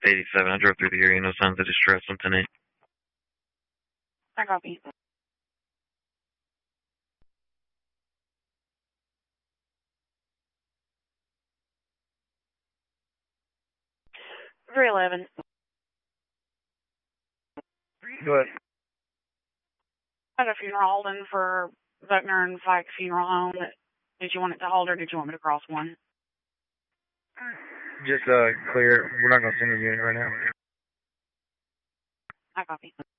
87. I drove through the area. No signs of distress on 10-8. I copy. Three 11. Go ahead. I had a funeral holding for Buckner and Fike Funeral Home. Did you want it to hold or did you want me to cross one? Just clear. We're not going to send a unit right now. I copy.